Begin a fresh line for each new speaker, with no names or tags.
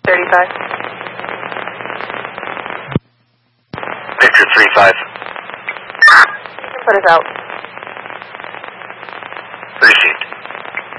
35.
Victor 3-5.
You can put us out.